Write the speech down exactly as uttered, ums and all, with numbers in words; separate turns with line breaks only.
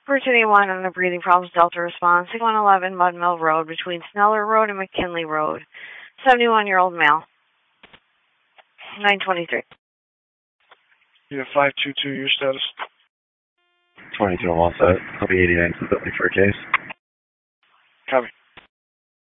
Virginia one on the breathing problems, Delta response, six one one one Mud Mill Road between Sneller Road and McKinley Road. seventy-one-year-old male. nine twenty-three.
Yeah, five two two, your status.
twenty-two, I'm all set. I'll be eighty-nine for a case.
Copy.